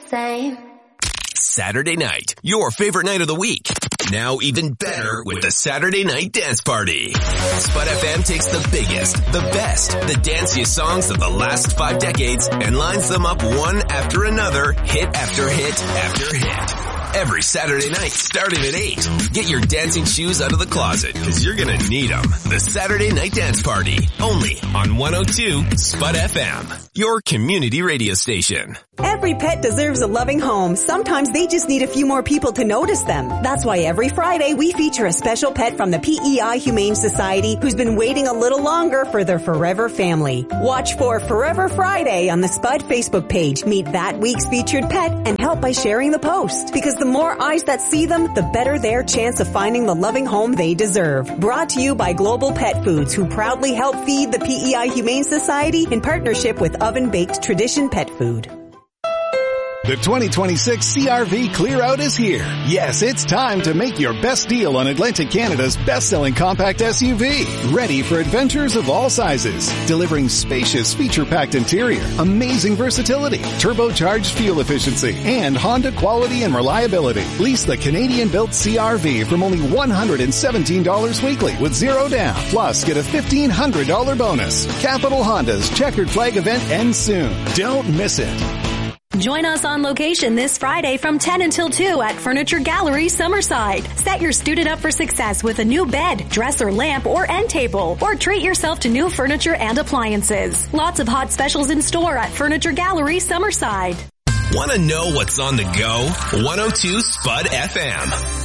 same. Saturday night, your favorite night of the week. Now even better with the Saturday Night Dance Party. Spud FM takes the biggest, the best, the danciest songs of the last 5 decades and lines them up one after another, hit after hit after hit. Every Saturday night starting at 8. Get your dancing shoes out of the closet because you're going to need them. The Saturday Night Dance Party, only on 102 Spud FM, your community radio station. Every pet deserves a loving home. Sometimes they just need a few more people to notice them. That's why every Friday we feature a special pet from the PEI Humane Society who's been waiting a little longer for their forever family. Watch for Forever Friday on the Spud Facebook page. Meet that week's featured pet and help by sharing the post. Because the more eyes that see them, the better their chance of finding the loving home they deserve. Brought to you by Global Pet Foods, who proudly help feed the PEI Humane Society in partnership with Oven Baked Tradition Pet Food. The 2026 CRV Clear Out is here. Yes, it's time to make your best deal on Atlantic Canada's best-selling compact SUV. Ready for adventures of all sizes. Delivering spacious, feature-packed interior, amazing versatility, turbocharged fuel efficiency, and Honda quality and reliability. Lease the Canadian-built CRV from only $117 weekly with $0 down. Plus, get a $1,500 bonus. Capital Honda's Checkered Flag event ends soon. Don't miss it. Join us on location this Friday from 10 until 2 at Furniture Gallery, Summerside. Set your student up for success with a new bed, dresser, lamp, or end table. Or treat yourself to new furniture and appliances. Lots of hot specials in store at Furniture Gallery, Summerside. Want to know what's on the go? 102 Spud FM.